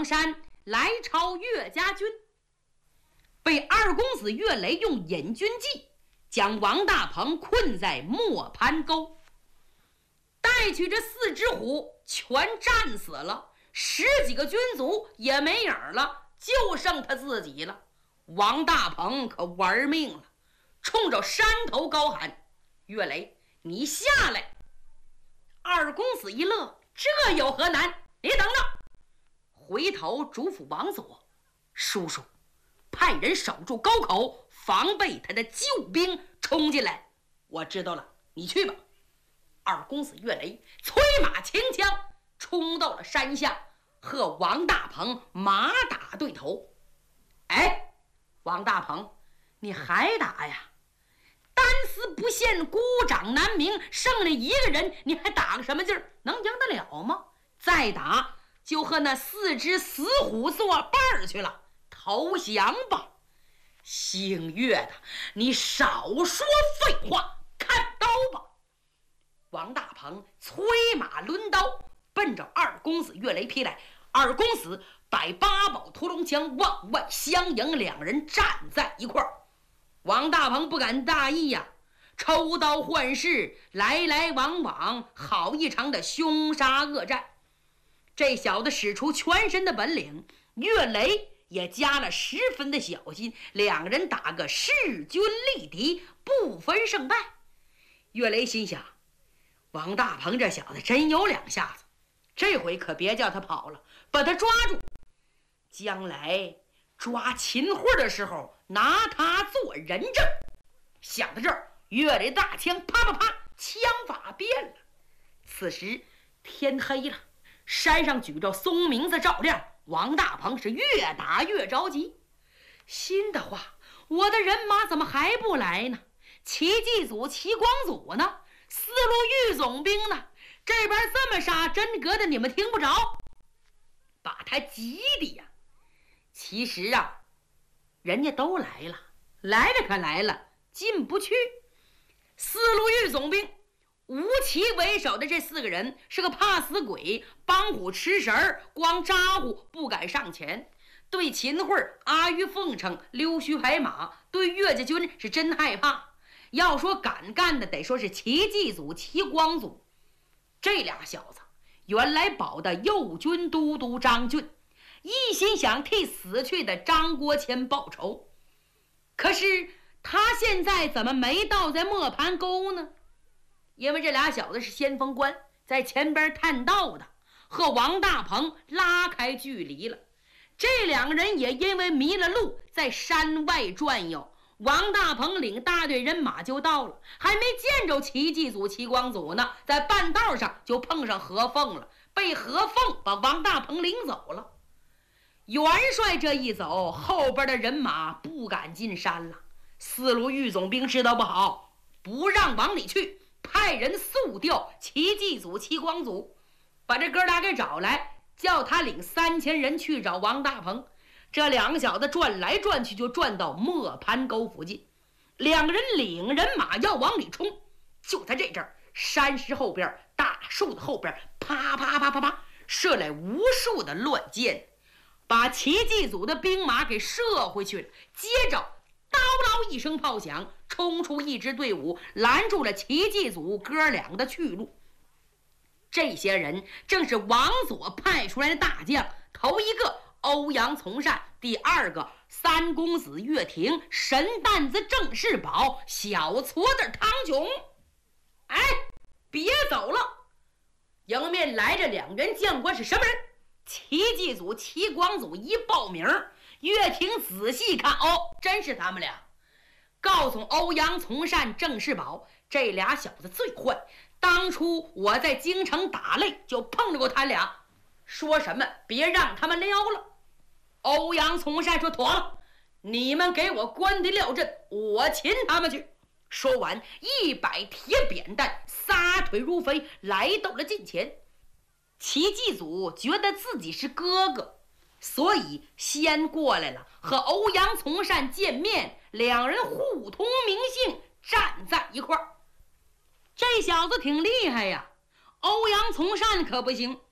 山来朝岳家军，被二公子岳雷用引军计将王大鹏困在磨盘沟，带去这4只虎全战死了，10几个军卒也没影了，就剩他自己了。王大鹏可玩命了，冲着山头高喊：岳雷，你下来！二公子一乐，这有何难？你等着！回头嘱咐王佐，叔叔派人守住沟口，防备他的救兵冲进来。我知道了，你去吧。二公子岳雷催马擎枪冲到了山下，和王大鹏马打对头。哎，王大鹏，你还打呀？单丝不线，孤掌难鸣，剩了一个人，你还打个什么劲儿？能赢得了吗？再打就和那4只死虎作伴去了，投降吧！姓岳的，你少说废话，看刀吧！王大鹏催马抡刀，奔着二公子岳雷劈来。二公子摆8宝屠龙枪，往外相迎，两人站在一块儿。王大鹏不敢大意呀，抽刀换式，来来往往，好一场的凶杀恶战。这小子使出全身的本领，岳雷也加了10分的小心，两个人打个势均力敌，不分胜败。岳雷心想，王大鹏这小子真有2下子，这回可别叫他跑了，把他抓住，将来抓秦桧的时候拿他做人证。想到这儿，岳雷大枪啪啪啪，枪法变了。此时天黑了，山上举着松明子照亮，王大鹏是越打越着急，心的话，我的人马怎么还不来呢？奇迹组、齐光组呢？4路御总兵呢？这边这么杀，真格的你们听不着，把他急的呀！其实啊，人家都来了，来了可来了，进不去。4路御总兵吴奇为首的这4个人是个怕死鬼，帮虎吃食，光咋呼不敢上前。对秦桧、阿谀奉承、溜须拍马，对岳家军是真害怕。要说敢干的，得说是奇迹组、齐光组。这俩小子原来保的右军都督张俊，一心想替死去的张国谦报仇，可是他现在怎么没到在磨盘沟呢？因为这俩小子是先锋官，在前边探道的，和王大鹏拉开距离了。这2个人也因为迷了路，在山外转悠。王大鹏领大队人马就到了，还没见着奇迹组、齐光组呢，在半道上就碰上何凤了，被何凤把王大鹏领走了。元帅这一走，后边的人马不敢进山了。4路御总兵知道不好，不让往里去，派人速调奇迹组、齐光组，把这哥俩给找来，叫他领3000人去找王大鹏。这2个小子转来转去，就转到磨盘沟附近。2个人领人马要往里冲，就在这阵儿，山石后边、大树的后边，啪啪啪啪啪，射来无数的乱箭，把奇迹组的兵马给射回去了。接着叨唠一声炮响，冲出一支队伍，拦住了奇迹组哥俩的去路。这些人正是王佐派出来的大将，头一个欧阳从善，第2个3公子岳霆，神担子郑世宝，小矬子汤炯。哎，别走了！迎面来着2员将官是什么人？奇迹组、齐光组一报名，岳霆仔细看，哦，真是他们俩。告诉欧阳从善、郑世宝，这俩小子最坏。当初我在京城打擂，就碰着过他俩，说什么别让他们撩了。欧阳从善说：“妥了，你们给我关敌撂阵，我擒他们去。”说完，一摆铁扁担，撒腿如飞，来到了近前。奇迹组觉得自己是哥哥，所以先过来了，和欧阳从善见面，2人互通名姓，站在一块儿。这小子挺厉害呀，欧阳从善可不行。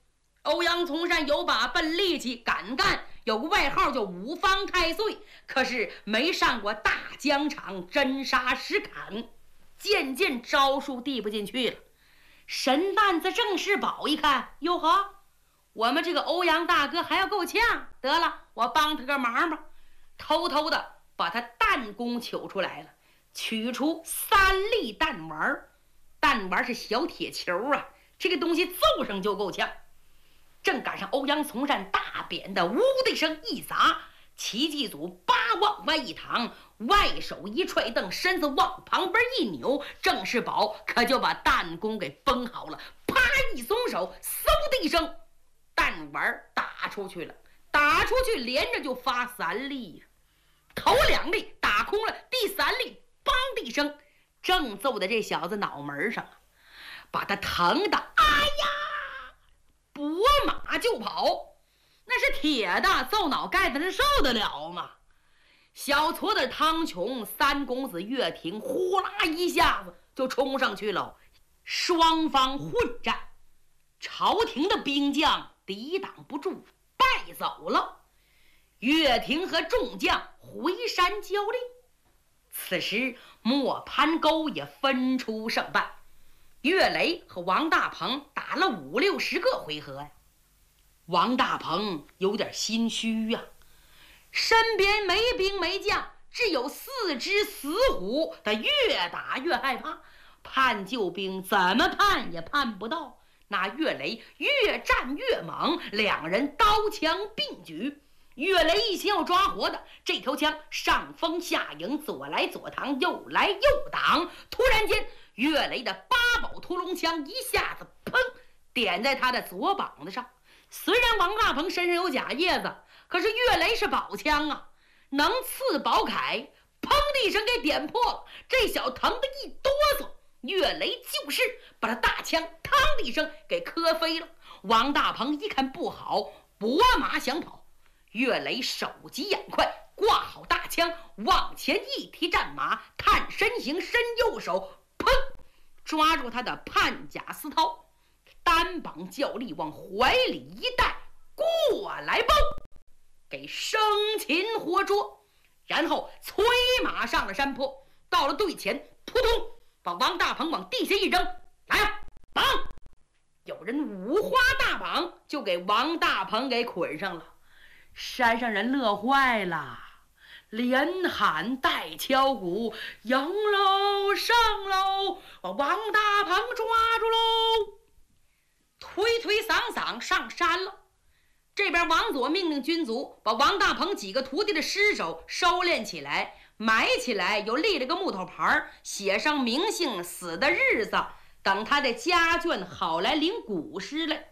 欧阳从善有把笨力气，敢干，有个外号叫五方太岁，可是没上过大疆场真杀实砍，渐渐招数递不进去了。神担子郑世宝一看，哟呵，我们这个欧阳大哥还要够呛，得了，我帮他个忙吧，偷偷的把他弹弓取出来了，取出3粒弹丸。弹丸是小铁球啊，这个东西揍上就够呛。正赶上欧阳从善大扁的呜的一声一砸，奇迹组8往外一躺，外手一踹蹬，身子往旁边一扭，郑世宝可就把弹弓给绷好了，啪一松手，嗖的一声，弹丸打出去了，打出去连着就发3粒呀，头2粒打空了，第3粒梆的一声，正揍在这小子脑门上，把他疼的哎呀，拨马就跑。那是铁的，揍脑盖子，是受得了吗？小矬子汤琼、三公子岳霆呼啦一下子就冲上去了，双方混战，朝廷的兵将抵挡不住，败走了。岳霆和众将回山交令。此时磨盘沟也分出胜败，岳雷和王大鹏打了50、60个回合呀。王大鹏有点心虚呀，身边没兵没将，只有4只死虎，他越打越害怕，盼救兵怎么盼也盼不到。那岳雷越战越猛，两人刀枪并举。岳雷一心要抓活的，这条枪上风下迎，左来左挡，右来右挡。突然间，岳雷的8宝屠龙枪一下子砰点在他的左膀子上。虽然王大鹏身上有假叶子，可是岳雷是宝枪啊，能刺宝铠，砰的一声给点破了。这小疼的一哆嗦，岳雷就是把他大枪嘡的一声给磕飞了。王大鹏一看不好，拨马想跑。岳雷手疾眼快，挂好大枪，往前一提战马，探身形，伸右手，砰，抓住他的判甲丝绦，单膀较力往怀里一带，过来包，给生擒活捉，然后催马上了山坡，到了队前，扑通把王大鹏往地下一扔，来呀，绑！有人五花大绑，就给王大鹏给捆上了。山上人乐坏了，连喊带敲鼓，迎喽上喽，把王大鹏抓住喽！推推搡搡上山了。这边王佐命令军卒把王大鹏几个徒弟的尸首收敛起来，埋起来，又立了个木头牌，写上名姓、死的日子，等他的家眷好来领古尸来。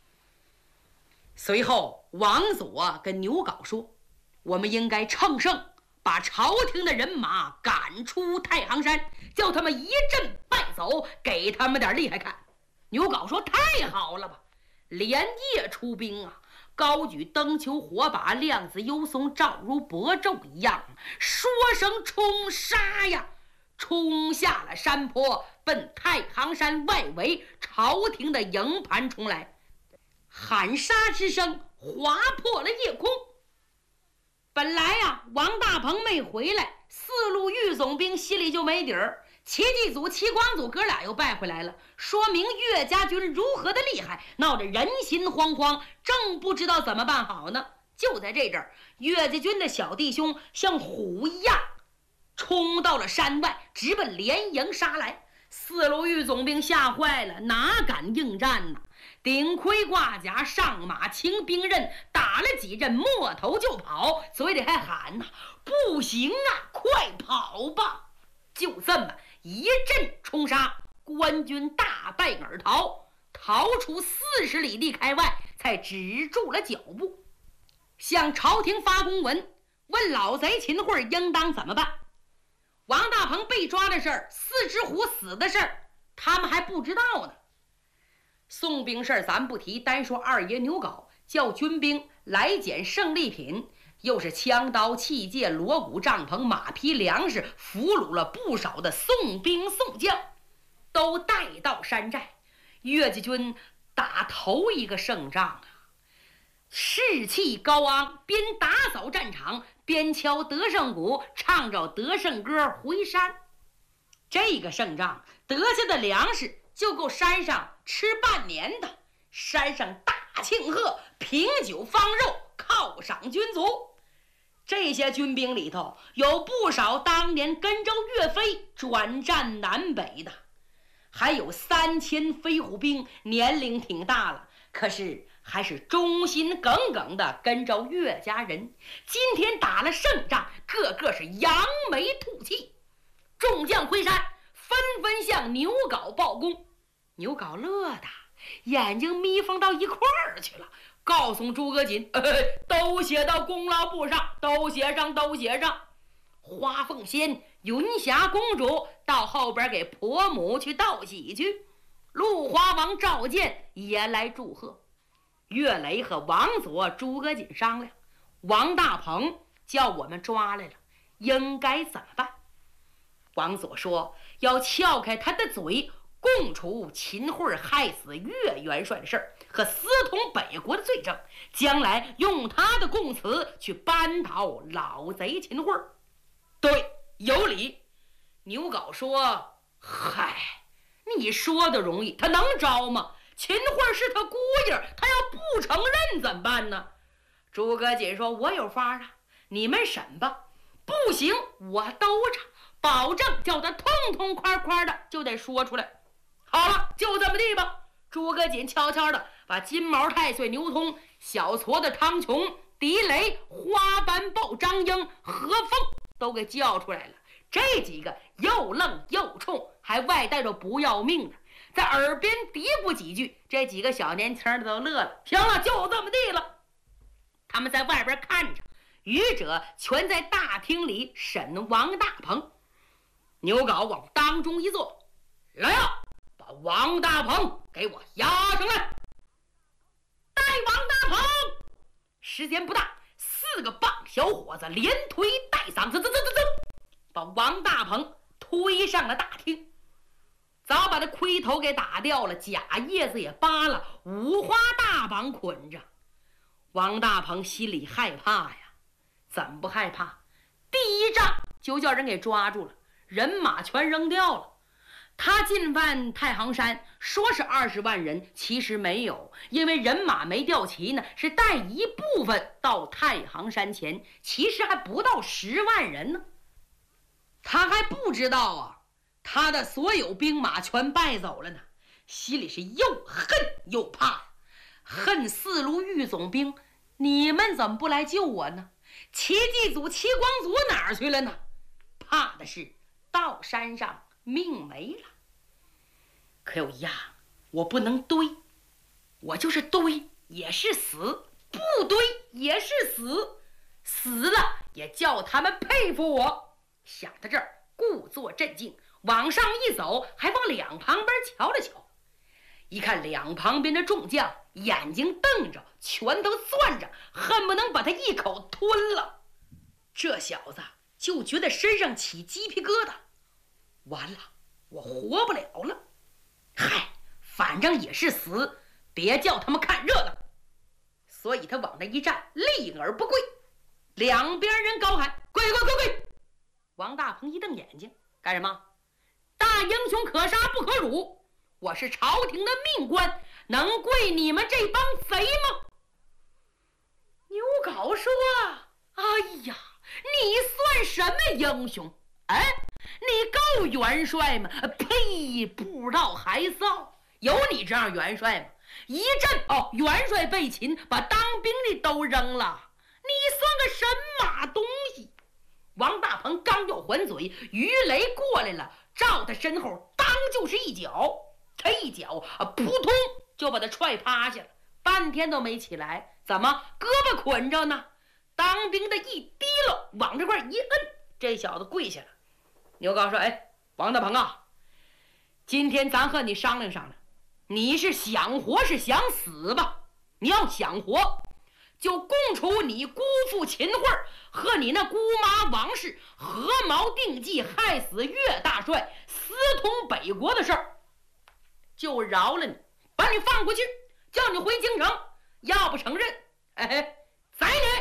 随后王佐跟牛皋说，我们应该乘胜把朝廷的人马赶出太行山，叫他们一阵败走，给他们点厉害看。牛皋说太好了吧，连夜出兵啊，高举灯球火把，量子幽松照如薄昼一样，说声冲杀呀，冲下了山坡，奔太行山外围朝廷的营盘冲来。喊杀之声划破了夜空。本来呀，王大鹏没回来，4路御总兵心里就没底儿。奇迹组、齐光组哥俩又败回来了，说明岳家军如何的厉害，闹得人心惶惶，正不知道怎么办好呢。就在这阵儿，岳家军的小弟兄像虎一样冲到了山外，直奔连营杀来。4路御总兵吓坏了，哪敢应战呢？顶盔挂甲，上马擎兵刃，打了几阵，摸头就跑，嘴里还喊呐：“不行啊，快跑吧！”就这么一阵冲杀，官军大败而逃，逃出40里地开外，才止住了脚步。向朝廷发公文，问老贼秦桧应当怎么办。王大鹏被抓的事儿，4只虎死的事儿，他们还不知道呢。送兵事儿咱不提，单说二爷牛皋叫军兵来捡胜利品，又是枪刀器械、锣鼓帐篷、马匹粮食，俘虏了不少的宋兵宋将，都带到山寨。岳家军打头一个胜仗啊，士气高昂，边打扫战场边敲得胜鼓，唱着得胜歌回山。这个胜仗得下的粮食就够山上吃半年的，山上大庆贺，品酒方肉，犒赏军卒。这些军兵里头有不少当年跟着岳飞转战南北的，还有3000飞虎兵，年龄挺大了，可是还是忠心耿耿的跟着岳家人。今天打了胜仗，个个是扬眉吐气。众将回山，纷纷向牛皋报功。牛皋乐的眼睛眯缝到一块儿去了，告诉诸葛瑾，都写到功劳簿上，都写上，都写上。花凤仙、云霞公主到后边给婆母去道喜去，陆华王赵建也来祝贺。岳雷和王佐、诸葛瑾商量，王大鹏叫我们抓来了，应该怎么办？王佐说要撬开他的嘴，供出秦桧害死岳元帅的事儿和私通北国的罪证，将来用他的供词去扳倒老贼秦桧。对，有理。牛皋说，嗨，你说的容易，他能招吗？秦桧是他姑爷，他要不承认怎么办呢？诸葛瑾说，我有法啊，你们审吧，不行我兜着，保证叫他痛痛快快的就得说出来。好了，就这么地吧。诸葛瑾悄悄的把金毛太岁牛通、小矬子汤琼、狄雷、花斑豹张英、何凤都给叫出来了。这几个又愣又冲，还外带着不要命的，在耳边嘀咕几句，这几个小年轻的都乐了。行了，就这么地了。他们在外边看着，愚者全在大厅里审王大鹏。牛皋往当中一坐，来呀，把王大鹏给我押上来。带王大鹏。时间不大，4个棒小伙子连推带搡，把王大鹏推上了大厅。早把他盔头给打掉了，假叶子也扒了，五花大绑捆着。王大鹏心里害怕呀，怎么不害怕？第一仗就叫人给抓住了，人马全扔掉了。他进犯太行山，说是20万人，其实没有，因为人马没调齐呢，是带一部分到太行山前，其实还不到10万人呢。他还不知道啊，他的所有兵马全败走了呢，心里是又恨又怕。恨4路御总兵，你们怎么不来救我呢？齐祭祖、齐光祖哪儿去了呢？怕的是到山上命没了。可有呀，我不能堆，我就是堆也是死，不堆也是死，死了也叫他们佩服我。想到这儿，故作镇静，往上一走，还往两旁边瞧了瞧。一看两旁边的众将眼睛瞪着，拳头攥着，恨不能把他一口吞了。这小子就觉得身上起鸡皮疙瘩，完了，我活不了了。嗨，反正也是死，别叫他们看热闹。所以他往那一站，立而不跪。两边人高喊，跪跪跪跪。王大鹏一瞪眼睛，干什么？大英雄可杀不可辱，我是朝廷的命官，能跪你们这帮贼吗？牛皋说，哎呀，你算什么英雄？哎，你够元帅吗？呸，不知道还臊，有你这样元帅吗？一阵元帅被擒，把当兵的都扔了，你算个神马东西？王大鹏刚要还嘴，于雷过来了，照他身后当就是一脚，他一脚扑通就把他踹趴下了，半天都没起来。怎么胳膊捆着呢？当兵的一提溜往这块一摁，这小子跪下了。牛皋说，哎，王大鹏啊，今天咱和你商量商量，你是想活是想死吧？你要想活，就供出你姑父秦桧和你那姑妈王氏合谋定计害死岳大帅，私通北国的事儿，就饶了你，把你放回去。 叫你回京城，要不承认，哎，宰你！